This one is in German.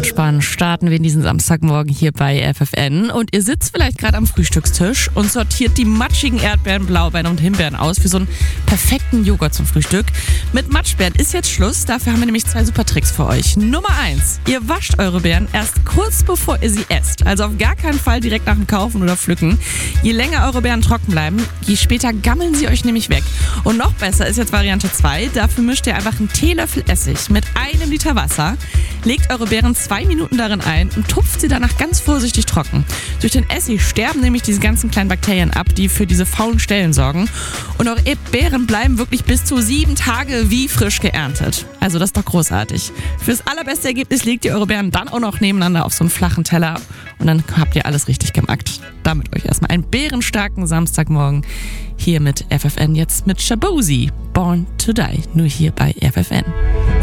entspannen starten wir in diesen Samstagmorgen hier bei FFN. Und ihr sitzt vielleicht gerade am Frühstückstisch und sortiert die matschigen Erdbeeren, Blaubeeren und Himbeeren aus für so einen perfekten Joghurt zum Frühstück. Mit Matschbeeren ist jetzt Schluss. Dafür haben wir nämlich 2 super Tricks für euch. Nummer 1. Ihr wascht eure Beeren erst kurz bevor ihr sie esst. Also auf gar keinen Fall direkt nach dem Kaufen oder Pflücken. Je länger eure Beeren trocken bleiben, je später gammeln sie euch nämlich weg. Und noch besser ist jetzt Variante 2. Dafür mischt ihr einfach einen Teelöffel Essig mit 1 Liter Wasser. Legt eure Beeren 2 Minuten darin ein und tupft sie danach ganz vorsichtig trocken. Durch den Essig sterben nämlich diese ganzen kleinen Bakterien ab, die für diese faulen Stellen sorgen. Und eure Beeren bleiben wirklich bis zu 7 Tage wie frisch geerntet. Also das ist doch großartig. Fürs allerbeste Ergebnis legt ihr eure Beeren dann auch noch nebeneinander auf so einen flachen Teller und dann habt ihr alles richtig gemacht. Damit euch erstmal einen bärenstarken Samstagmorgen hier mit FFN, jetzt mit Shabozy, Born to Die, nur hier bei FFN.